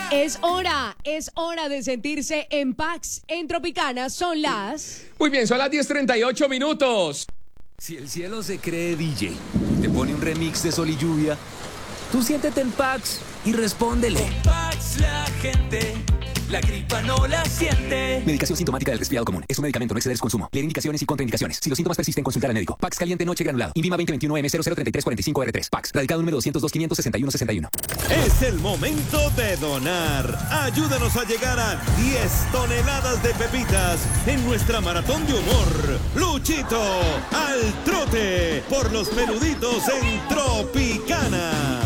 Es hora de sentirse en Pax en Tropicana. Son las... Muy bien, son las 10:38 minutos. Si el cielo se cree DJ, te pone un remix de Sol y Lluvia, tú siéntete en Pax y respóndele. Con Pax la gente, la gripa no la siente. Medicación sintomática del resfriado común. Es un medicamento, no exceder su consumo. Leer indicaciones y contraindicaciones. Si los síntomas persisten, consultar al médico. Pax caliente noche granulado. Invima 2021M003345R3. Pax. Radicado número 202-561-61. Es el momento de donar. Ayúdanos a llegar a 10 toneladas de pepitas en nuestra maratón de humor. Luchito al trote por los menuditos en Tropicana.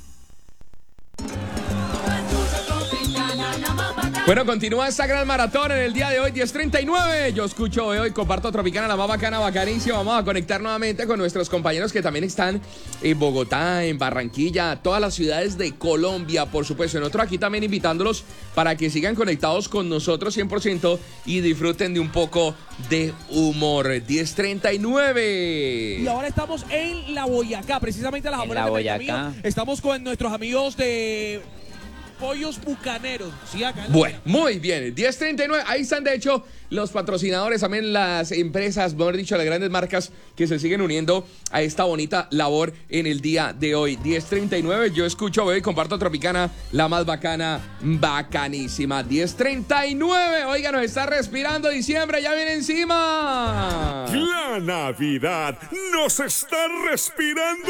Bueno, continúa esta gran maratón en el día de hoy, 10:39. Yo escucho hoy, comparto Tropicana, la más bacana, bacanísima. Vamos a conectar nuevamente con nuestros compañeros que también están en Bogotá, en Barranquilla, todas las ciudades de Colombia, por supuesto. Nosotros aquí también invitándolos para que sigan conectados con nosotros 100% y disfruten de un poco de humor. 10:39. Y ahora estamos en la Boyacá, precisamente a las afueras de Boyacá. Medellín. Estamos con nuestros amigos de Pollos Bucaneros. Sí, acá. Bueno, muy bien, 10:39, ahí están de hecho los patrocinadores, también las empresas, mejor dicho, las grandes marcas que se siguen uniendo a esta bonita labor en el día de hoy. 10:39, yo escucho, veo y comparto Tropicana, la más bacana, bacanísima. 10:39, oiga, nos está respirando diciembre, ya viene encima. La Navidad nos está respirando.